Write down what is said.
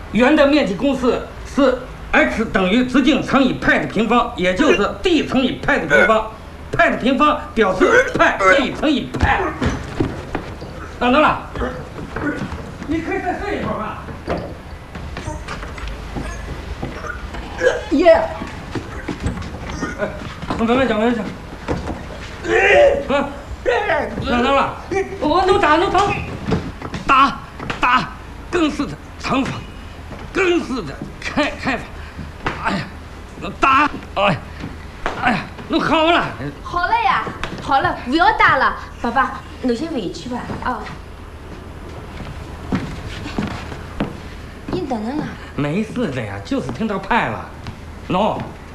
圆的面积公式是 x 等于直径乘以派的平方，也就是 d 乘以派的平方。派的平方表示派 d 乘以派。等等了，你可以再睡一会儿吧。 爷， 慢慢讲，慢慢讲。等等了，我能打，打，更是的长法，更是的开法。哎呀，能打，哎呀，弄好了。 好了呀，好了，不要打了，爸爸，你先回去吧。啊。你等等了。 没事的呀，就是听到派了。喏，